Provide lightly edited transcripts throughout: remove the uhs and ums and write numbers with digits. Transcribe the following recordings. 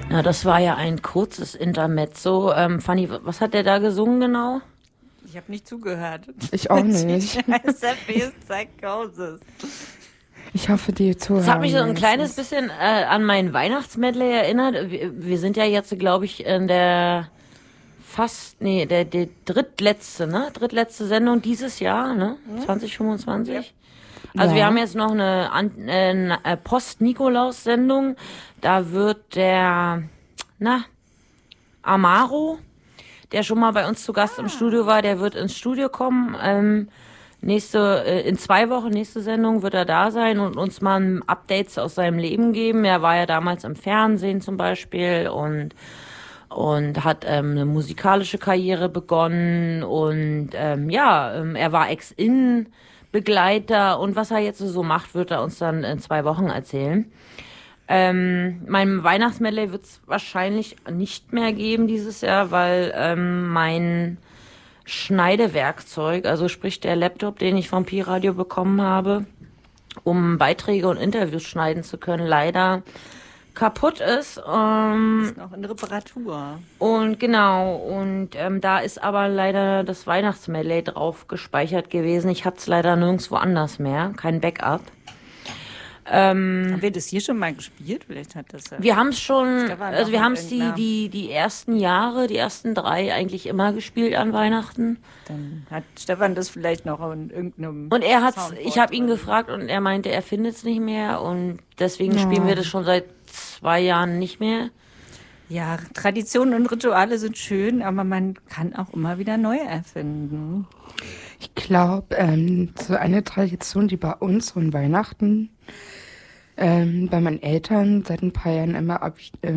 Na, das war ja ein kurzes Intermezzo. Fanny, was hat der da gesungen genau? Ich habe nicht zugehört. Ich auch nicht. Psychosis. Ich hoffe, die Zuhörer. Das hat mich so ein kleines bisschen an mein Weihnachtsmedley erinnert. Wir sind ja jetzt, glaube ich, in der der drittletzte, ne? Drittletzte Sendung dieses Jahr, ne? 2025. Ja. Also wir haben jetzt noch eine Post-Nikolaus-Sendung. Da wird der, Amaro, der schon mal bei uns zu Gast im Studio war, der wird ins Studio kommen. In 2 Wochen, nächste Sendung, wird er da sein und uns mal Updates aus seinem Leben geben. Er war ja damals im Fernsehen zum Beispiel und hat eine musikalische Karriere begonnen und er war Ex-In-Begleiter und was er jetzt so macht, wird er uns dann in 2 Wochen erzählen. Mein Weihnachtsmedley wird es wahrscheinlich nicht mehr geben dieses Jahr, weil mein Schneidewerkzeug, also sprich der Laptop, den ich vom Pi-Radio bekommen habe, um Beiträge und Interviews schneiden zu können, leider kaputt ist. Ist noch in Reparatur. Und genau, und da ist aber leider das Weihnachtsmedley drauf gespeichert gewesen. Ich hatte es leider nirgendwo anders mehr, kein Backup. Haben wir das hier schon mal gespielt? Vielleicht hat das ja. Wir haben es schon, also wir haben es die ersten Jahre, die ersten 3 eigentlich immer gespielt an Weihnachten. Dann hat Stefan das vielleicht noch in irgendeinem. Und er hat's, ich habe ihn gefragt und er meinte, er findet es nicht mehr und deswegen spielen wir das schon seit 2 Jahren nicht mehr. Ja, Traditionen und Rituale sind schön, aber man kann auch immer wieder neu erfinden. Ich glaube, so eine Tradition, die bei uns und Weihnachten bei meinen Eltern seit ein paar Jahren immer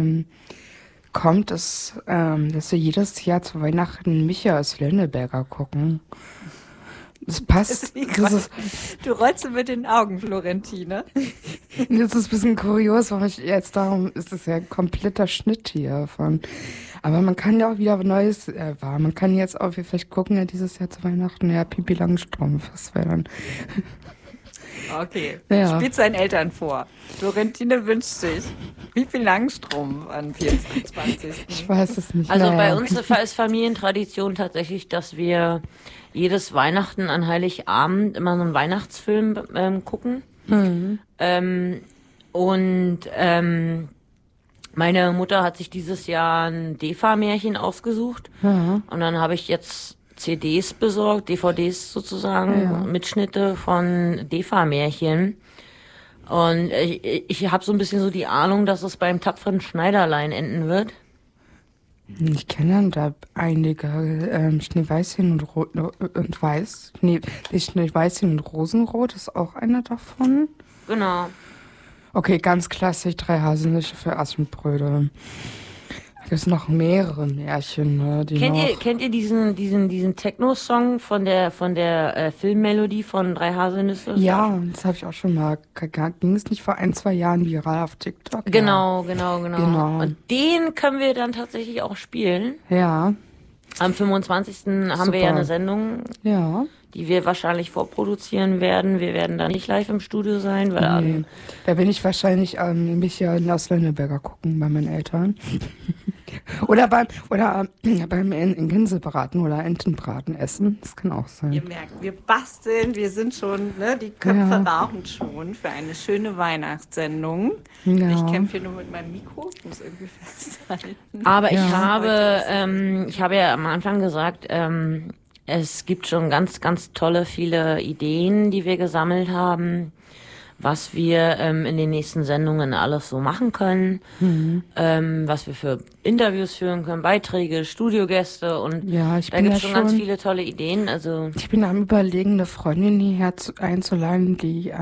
kommt, ist, dass wir jedes Jahr zu Weihnachten Micha aus Lönneberger gucken. Das passt. Du rollst mit den Augen, Florentine. Das ist ein bisschen kurios, weil darum ist es ja ein kompletter Schnitt hier von. Aber man kann ja auch wieder Neues erfahren. Man kann jetzt auch vielleicht gucken, ja dieses Jahr zu Weihnachten, ja, Pipi Langstrumpf. Das wäre dann. Okay, ja. Spielt seinen Eltern vor. Florentine wünscht sich Pipi Langstrumpf an 24. Ich weiß es nicht. Also bei uns ist Familientradition tatsächlich, dass wir jedes Weihnachten an Heiligabend immer so einen Weihnachtsfilm gucken. Mhm. Meine Mutter hat sich dieses Jahr ein DEFA-Märchen ausgesucht. Ja. Und dann habe ich jetzt CDs besorgt, DVDs sozusagen, Mitschnitte von DEFA-Märchen. Und ich habe so ein bisschen so die Ahnung, dass es beim tapferen Schneiderlein enden wird. Ich kenne da einige. Schneeweißchen und Weiß. Schneeweißchen und Rosenrot ist auch einer davon. Genau. Okay, ganz klassisch, 3 Haselnüsse für Aschenbrödel. Da gibt es noch mehrere Märchen, ne, Kennt ihr diesen Techno-Song von der Filmmelodie von 3 Haselnüsse? Ja, das habe ich auch schon mal. Ging es nicht vor 1-2 Jahren viral auf TikTok? Genau. Genau. Und den können wir dann tatsächlich auch spielen. Ja. Am 25. haben wir ja eine Sendung, die wir wahrscheinlich vorproduzieren werden. Wir werden da nicht live im Studio sein, weil da bin ich wahrscheinlich Micha aus Lönneberger gucken bei meinen Eltern. oder beim Gänsebraten oder Entenbraten essen. Das kann auch sein. Ihr merkt, wir basteln, wir sind schon, die Köpfe rauchen schon für eine schöne Weihnachtssendung. Ja. Ich kämpfe hier nur mit meinem Mikro, ich muss irgendwie festhalten. Aber ich habe ja am Anfang gesagt, es gibt schon ganz, ganz tolle, viele Ideen, die wir gesammelt haben, was wir in den nächsten Sendungen alles so machen können, was wir für Interviews führen können, Beiträge, Studiogäste und da gibt es schon ganz viele tolle Ideen. Also ich bin am Überlegen, eine Freundin hierher einzuladen, die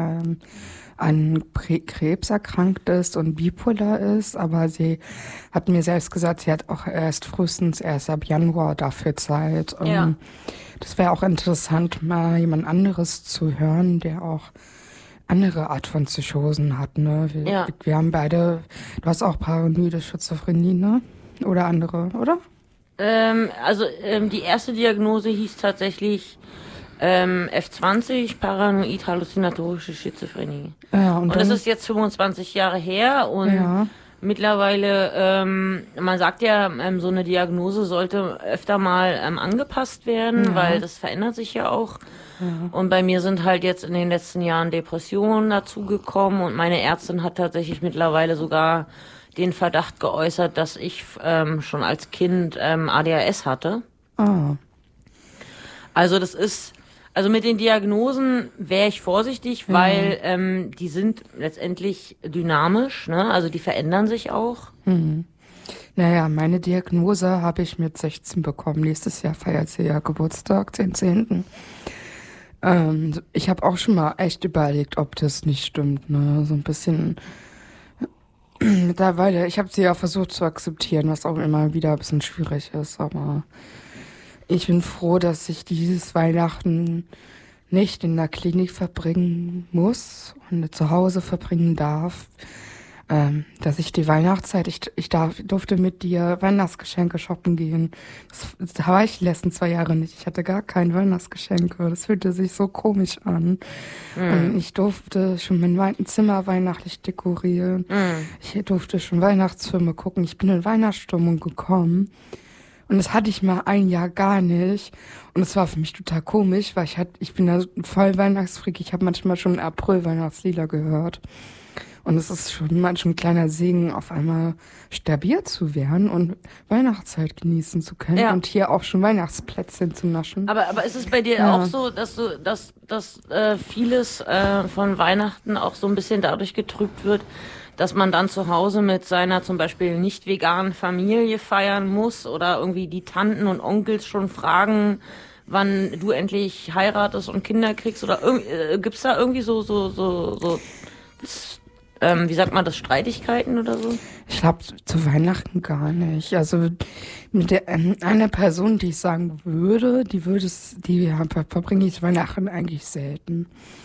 an Krebs erkrankt ist und bipolar ist, aber sie hat mir selbst gesagt, sie hat auch frühestens erst ab Januar dafür Zeit. Das wäre auch interessant, mal jemand anderes zu hören, der auch andere Art von Psychosen hat, ne? Wir haben beide, du hast auch paranoide Schizophrenie, ne? Oder andere, oder? Die erste Diagnose hieß tatsächlich F20, paranoid-halluzinatorische Schizophrenie. Ja, und das ist jetzt 25 Jahre her und Mittlerweile, man sagt ja, so eine Diagnose sollte öfter mal angepasst werden, weil das verändert sich ja auch. Und bei mir sind halt jetzt in den letzten Jahren Depressionen dazugekommen und meine Ärztin hat tatsächlich mittlerweile sogar den Verdacht geäußert, dass ich schon als Kind ADHS hatte. Ah. Also mit den Diagnosen wäre ich vorsichtig, weil die sind letztendlich dynamisch, ne? Also die verändern sich auch. Naja, meine Diagnose habe ich mit 16 bekommen. Nächstes Jahr feiert sie ja Geburtstag, 10.10. Ich habe auch schon mal echt überlegt, ob das nicht stimmt, ne? So ein bisschen mittlerweile. Ich habe sie ja versucht zu akzeptieren, was auch immer wieder ein bisschen schwierig ist, aber ich bin froh, dass ich dieses Weihnachten nicht in der Klinik verbringen muss und zu Hause verbringen darf. Dass ich die Weihnachtszeit, durfte mit dir Weihnachtsgeschenke shoppen gehen. Das war ich die letzten 2 Jahre nicht. Ich hatte gar kein Weihnachtsgeschenke. Das fühlte sich so komisch an. Und ich durfte schon mein Zimmer weihnachtlich dekorieren. Ich durfte schon Weihnachtsfilme gucken. Ich bin in Weihnachtsstimmung gekommen. Und das hatte ich mal ein Jahr gar nicht. Und es war für mich total komisch, weil ich bin da voll Weihnachtsfreak. Ich habe manchmal schon im April Weihnachtslieder gehört. Und es ist schon manchmal ein kleiner Segen, auf einmal stabil zu werden und Weihnachtszeit genießen zu können und hier auch schon Weihnachtsplätzchen zu naschen. Aber ist es bei dir auch so, dass vieles von Weihnachten auch so ein bisschen dadurch getrübt wird, dass man dann zu Hause mit seiner zum Beispiel nicht veganen Familie feiern muss oder irgendwie die Tanten und Onkels schon fragen, wann du endlich heiratest und Kinder kriegst oder gibt's da irgendwie so wie sagt man das, Streitigkeiten oder so? Ich glaube, zu Weihnachten gar nicht. Also mit einer Person, die ich sagen würde, die verbringe ich Weihnachten eigentlich selten.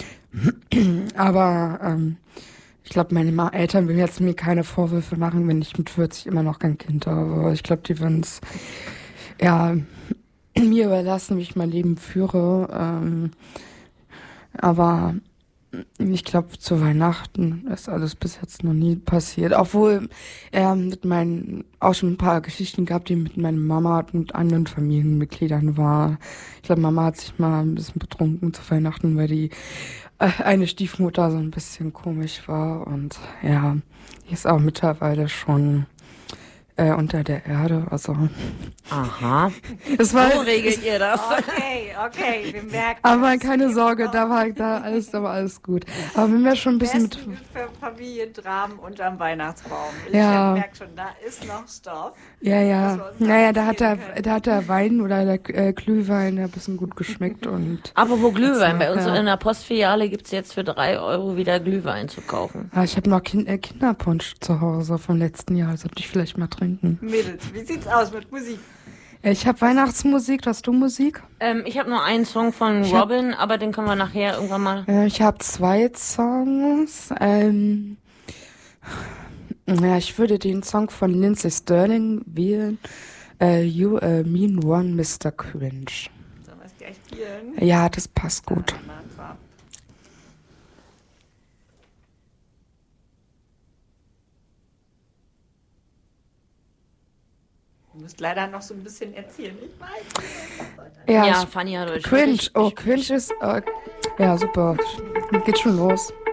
Aber ich glaube, meine Eltern würden jetzt mir keine Vorwürfe machen, wenn ich mit 40 immer noch kein Kind habe. Ich glaube, die würden es mir überlassen, wie ich mein Leben führe. Aber ich glaube, zu Weihnachten ist alles bis jetzt noch nie passiert. Obwohl er mit meinen auch schon ein paar Geschichten gab, die mit meiner Mama und mit anderen Familienmitgliedern war. Ich glaube, Mama hat sich mal ein bisschen betrunken zu Weihnachten, weil die eine Stiefmutter so ein bisschen komisch war. Und ja, die ist auch mittlerweile schon unter der Erde, also. Aha. So regelt ihr das. Okay, wir merken. Aber keine Sorge, da war alles gut. Aber wenn wir schon ein bisschen mit für Familiendramen unterm Weihnachtsbaum. Ich merke schon, da ist noch Stoff. Ja. Naja, da hat der Wein oder der Glühwein ein bisschen gut geschmeckt und. Apropos Glühwein, bei uns in der Postfiliale gibt's jetzt für 3 Euro wieder Glühwein zu kaufen. Ich habe noch Kinderpunsch zu Hause vom letzten Jahr, das sollte ich vielleicht mal trinken. Mädels, wie sieht's aus mit Musik? Ich habe Weihnachtsmusik, hast du Musik? Ich habe nur einen Song von Robin, aber den können wir nachher irgendwann mal. Ich habe 2 Songs. Ich würde den Song von Lindsey Sterling wählen. You Mean One, Mr. Cringe. Sollen wir es gleich spielen? Ja, das passt gut. Du musst leider noch so ein bisschen erzählen. Ich weiß. Ja, Fanny hat euch Cringe. Oh, Cringe ist. Ja, super. Geht schon los.